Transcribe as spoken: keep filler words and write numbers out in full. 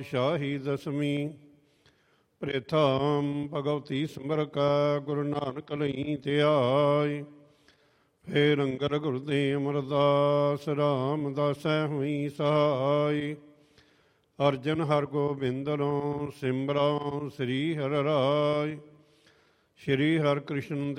ਸ਼ਾਹੀ ਦਸਵੀਂ ਪ੍ਰਥਮ ਭਗਵਤੀ ਸਿਮਰ ਕਾ ਗੁਰੂ ਨਾਨਕ ਲਈ ਧਿਆਇ। ਫੇਰ ਅੰਗਦ ਗੁਰਦੇਵ ਅਮਰਦਾਸ ਰਾਮਦਾਸੈ ਹੋਈ ਸਹਾਈ। ਅਰਜਨ ਹਰਗੋਬਿੰਦ ਨੋ ਸਿਮਰਉ ਸ੍ਰੀ ਹਰਿ ਰਾਇ। ਸ਼੍ਰੀ ਹਰਿ ਕ੍ਰਿਸ਼ਨ